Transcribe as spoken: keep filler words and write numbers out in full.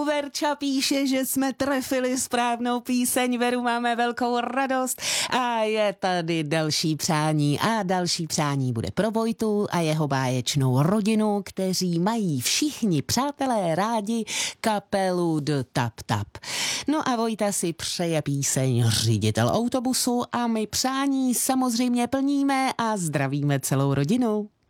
Verča píše, že jsme trefili správnou píseň. Veru, máme velkou radost. A je tady další přání. A další přání bude pro Vojtu a jeho báječnou rodinu, kteří mají všichni přátelé rádi kapelu The Tap Tap. No a Vojta si přeje píseň Řiditel autobusu a my přání samozřejmě plníme a zdravíme celou rodinu.